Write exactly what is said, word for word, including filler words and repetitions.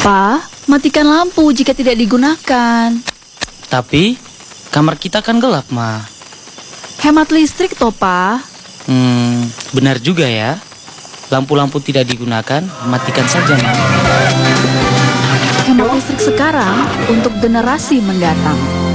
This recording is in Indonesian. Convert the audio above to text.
Pa, matikan lampu jika tidak digunakan. Tapi kamar kita kan gelap, Ma. Hemat listrik toh, Pa. Hmm, benar juga ya. Lampu-lampu tidak digunakan, matikan saja, Ma. Hemat listrik sekarang untuk generasi mendatang.